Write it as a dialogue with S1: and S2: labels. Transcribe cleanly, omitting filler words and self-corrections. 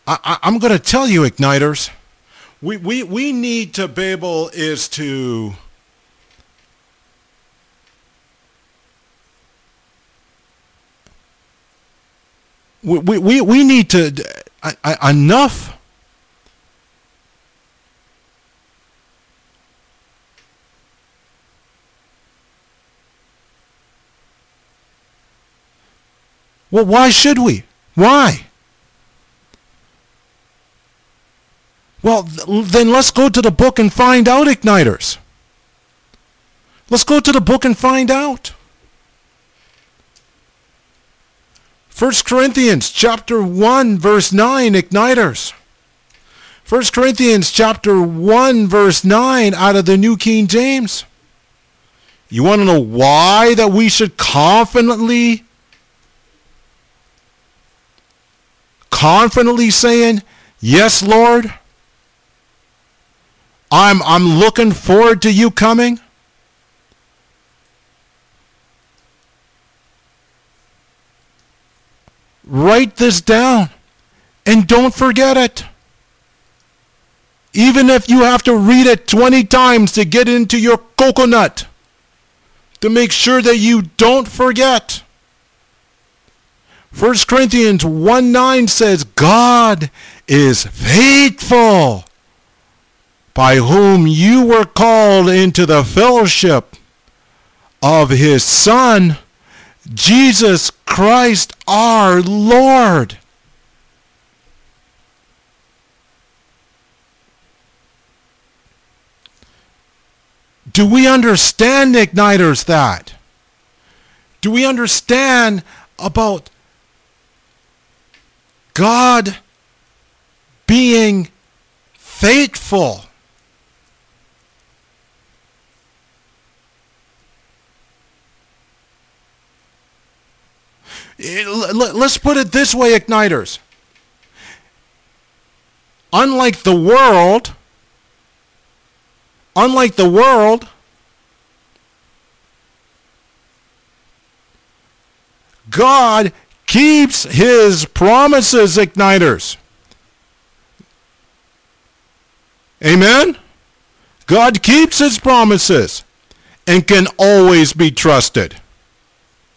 S1: I'm going to tell you, Igniters, we need to be able is to we need to enough. Well, why should we? Why? Well, then let's go to the book and find out, Igniters. Let's go to the book and find out. 1 Corinthians chapter 1, verse 9, Igniters. 1 Corinthians chapter 1, verse 9 out of the New King James. You want to know why that we should confidently saying, yes, Lord, I'm looking forward to you coming? Write this down and don't forget it. Even if you have to read it 20 times to get into your coconut, to make sure that you don't forget. 1 Corinthians 1:9 says, God is faithful, by whom you were called into the fellowship of his Son, Jesus Christ our Lord. Do we understand, Igniters, that? Do we understand about God being faithful? Let's put it this way, Igniters. Unlike the world, God keeps his promises, Igniters. Amen? God keeps his promises and can always be trusted.